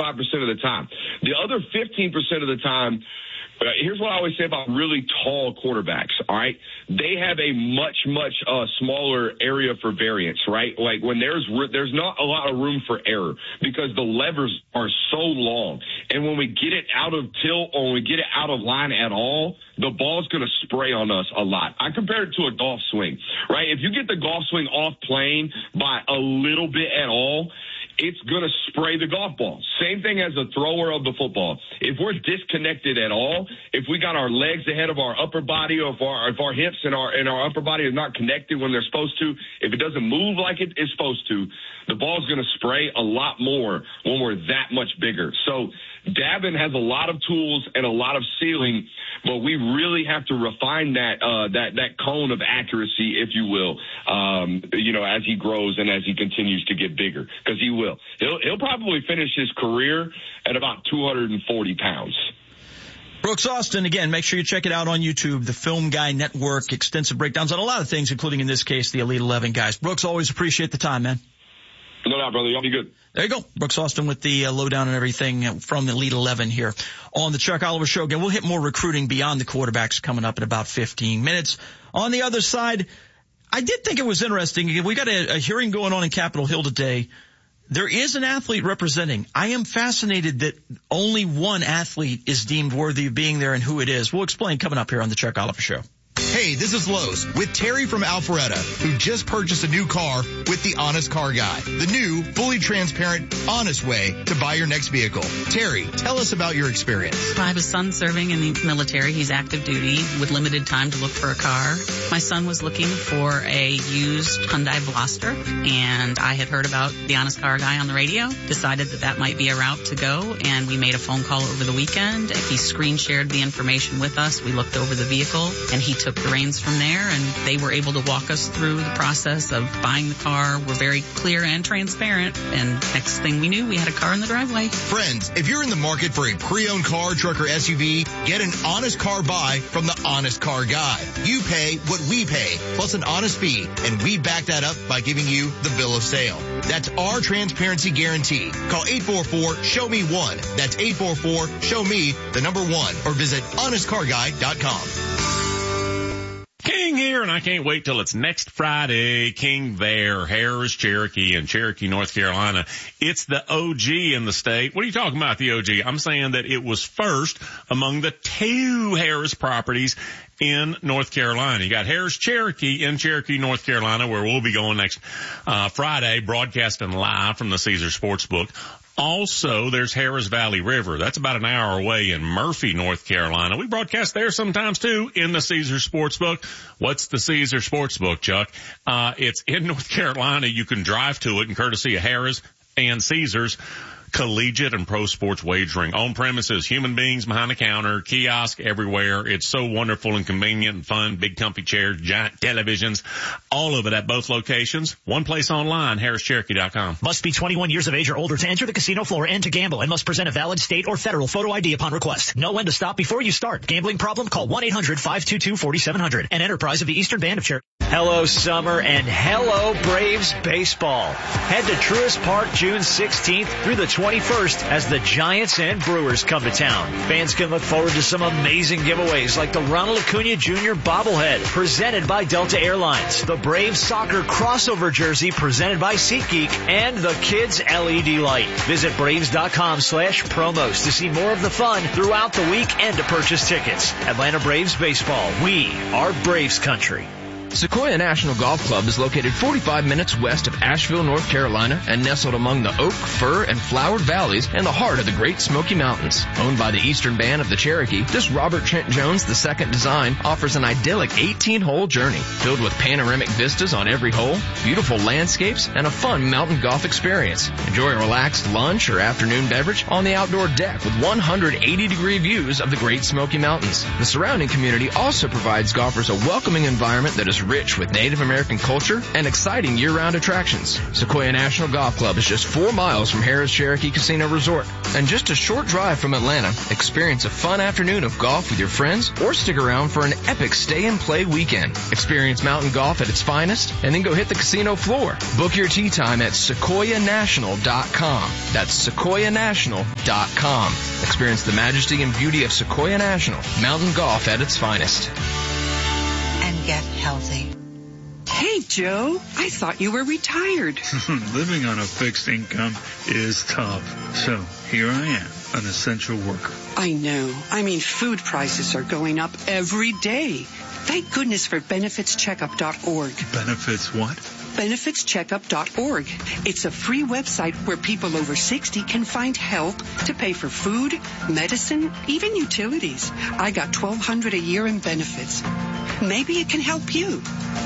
of the time. The other 15% of the time, here's what I always say about really tall quarterbacks, all right? They have a much smaller area for variance, right? Like when there's not a lot of room for error because the levers are so long. And when we get it out of tilt or when we get it out of line at all, the ball's going to spray on us a lot. I compare it to a golf swing, right? If you get the golf swing off plane by a little bit at all, it's going to spray the golf ball. Same thing as a thrower of the football. If we're disconnected at all, if we got our legs ahead of our upper body, or if our hips and our upper body are not connected when they're supposed to, if it doesn't move like it is supposed to, the ball's going to spray a lot more when we're that much bigger. So Davin has a lot of tools and a lot of ceiling, but we really have to refine that cone of accuracy, if you will, as he grows and as he continues to get bigger, because he will. He'll probably finish his career at about 240 pounds. Brooks Austin, again, make sure you check it out on YouTube, the Film Guy Network, extensive breakdowns on a lot of things, including in this case, the Elite 11 guys. Brooks, always appreciate the time, man. No doubt, brother. Y'all be good. There you go. Brooks Austin with the lowdown and everything from the Elite 11 here on the Chuck Oliver Show. Again, we'll hit more recruiting beyond the quarterbacks coming up in about 15 minutes. On the other side, I did think it was interesting. We got a hearing going on in Capitol Hill today. There is an athlete representing. I am fascinated that only one athlete is deemed worthy of being there and who it is. We'll explain coming up here on the Chuck Oliver Show. Hey, this is Lowe's with Terry from Alpharetta, who just purchased a new car with the Honest Car Guy. The new, fully transparent, honest way to buy your next vehicle. Terry, tell us about your experience. I have a son serving in the military. He's active duty with limited time to look for a car. My son was looking for a used Hyundai Veloster, and I had heard about the Honest Car Guy on the radio, decided that might be a route to go, and we made a phone call over the weekend. He screen shared the information with us. We looked over the vehicle, and he took the reins from there, and they were able to walk us through the process of buying the car. We're very clear and transparent, and next thing we knew, we had a car in the driveway. Friends, if you're in the market for a pre-owned car, truck, or SUV, get an honest car buy from the Honest Car Guy. You pay what we pay, plus an honest fee, and we back that up by giving you the bill of sale. That's our transparency guarantee. Call 844-SHOW-ME-1. That's 844-SHOW-ME, the number 1, or visit honestcarguy.com. King here, and I can't wait till it's next Friday. King there, Harris Cherokee in Cherokee, North Carolina. It's the OG in the state. What are you talking about, the OG? I'm saying that it was first among the 2 Harris properties in North Carolina. You got Harris Cherokee in Cherokee, North Carolina, where we'll be going next Friday, broadcasting live from the Caesars Sportsbook. Also, there's Harris Valley River. That's about an hour away in Murphy, North Carolina. We broadcast there sometimes, too, in the Caesars Sportsbook. What's the Caesars Sportsbook, Chuck? It's in North Carolina. You can drive to it, and courtesy of Harris and Caesars. Collegiate and pro sports wagering. On premises, human beings behind the counter, kiosk everywhere. It's so wonderful and convenient and fun. Big comfy chairs, giant televisions, all of it at both locations. One place online, HarrisCherokee.com. Must be 21 years of age or older to enter the casino floor and to gamble, and must present a valid state or federal photo ID upon request. Know when to stop before you start. Gambling problem? Call 1-800-522-4700. An enterprise of the Eastern Band of Cherokee. Hello, summer, and hello, Braves baseball. Head to Truist Park June 16th through the 21st as the Giants and Brewers come to town. Fans can look forward to some amazing giveaways like the Ronald Acuna Jr. bobblehead presented by Delta Airlines, the Braves soccer crossover jersey presented by SeatGeek, and the Kids LED light. Visit Braves.com/promos to see more of the fun throughout the week and to purchase tickets. Atlanta Braves baseball. We are Braves country. Sequoia National Golf Club is located 45 minutes west of Asheville, North Carolina, and nestled among the oak, fir, and flowered valleys in the heart of the Great Smoky Mountains. Owned by the Eastern Band of the Cherokee, this Robert Trent Jones II design offers an idyllic 18-hole journey filled with panoramic vistas on every hole, beautiful landscapes, and a fun mountain golf experience. Enjoy a relaxed lunch or afternoon beverage on the outdoor deck with 180-degree views of the Great Smoky Mountains. The surrounding community also provides golfers a welcoming environment that is rich with Native American culture and exciting year-round attractions. Sequoia National Golf Club is just 4 miles from Harrah's Cherokee Casino Resort. And just a short drive from Atlanta, experience a fun afternoon of golf with your friends or stick around for an epic stay-and-play weekend. Experience mountain golf at its finest and then go hit the casino floor. Book your tee time at SequoiaNational.com. That's SequoiaNational.com. Experience the majesty and beauty of Sequoia National, mountain golf at its finest. And get healthy. Hey, Joe, I thought you were retired. Living on a fixed income is tough. So here I am, an essential worker. I know. I mean, food prices are going up every day. Thank goodness for benefitscheckup.org. Benefits what? benefitscheckup.org. It's a free website where people over 60 can find help to pay for food, medicine, even utilities. I got $1,200 a year in benefits. Maybe it can help you.